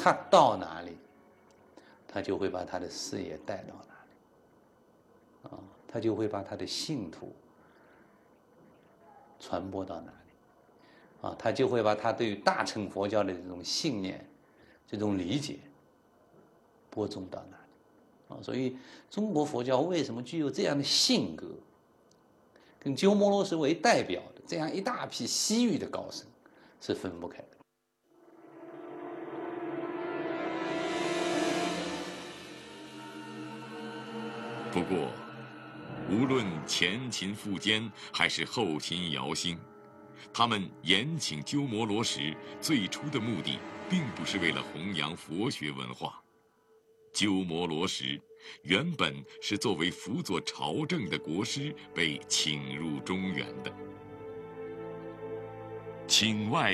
他到哪里，他就会把他的事业带到哪里，他就会把他的信徒传播到哪里，他就会把他对于大乘佛教的这种信念、这种理解播种到哪里，所以中国佛教为什么具有这样的性格，跟鸠摩罗什为代表的这样一大批西域的高僧是分不开的。 不过，无论前秦苻坚还是后秦姚兴，他们延请鸠摩罗什最初的目的，并不是为了弘扬佛学文化。鸠摩罗什原本是作为辅佐朝政的国师被请入中原的。请外